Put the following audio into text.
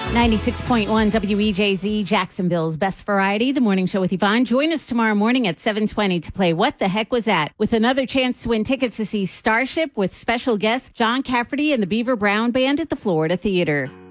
96.1 WEJZ, Jacksonville's best variety, the morning show with Yvonne. Join us tomorrow morning at 7:20 to play What the Heck Was That? With another chance to win tickets to see Starship with special guest John Cafferty and the Beaver Brown Band at the Florida Theater.